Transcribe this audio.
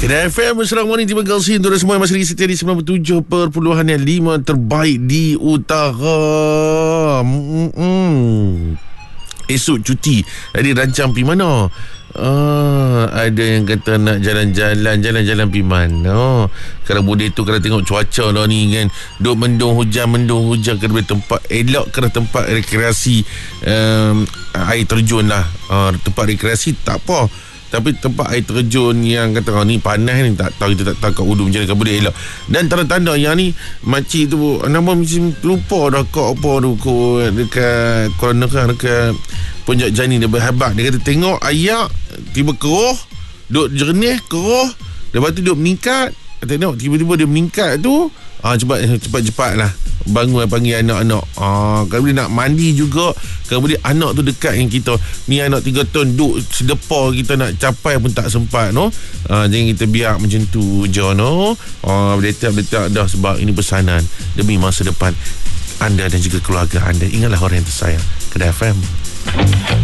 Kedai FM Serang Morning. Terima kasih untuk semua yang masih lagi setia di 97.5 terbaik di utara. Esok cuti. Jadi rancang pergi mana? Ada yang kata nak jalan-jalan pergi mana? Kalau boleh tu, kalau tengok cuaca lah ni kan, duk mendung hujan, kena tempat elok, kena tempat rekreasi air terjun lah. Tempat rekreasi tak apa, tapi tempat air terjun yang kata ni panas ni, tak tahu, kita tak tahu kat Udu macam mana, boleh elok. Dan tanda-tanda yang ni makcik tu nama macam lupa dah kat apa tu, dekat Kuala Negara, dekat Puncak Jani. Dia berhabak, dia kata tengok ayak tiba keruh, duk jernih keruh, lepas tu duk meningkat. Tengok tiba-tiba dia meningkat tu, cepat lah bangun, panggil anak-anak. Kalau boleh nak mandi juga, kalau boleh anak tu dekat dengan kita. Ni anak 3 tahun duk sedepa kita, nak capai pun tak sempat, no. Jangan kita biar macam tu je, no. Letak dah, sebab ini pesanan demi masa depan anda dan juga keluarga anda. Ingatlah orang yang tersayang. Kedai FM.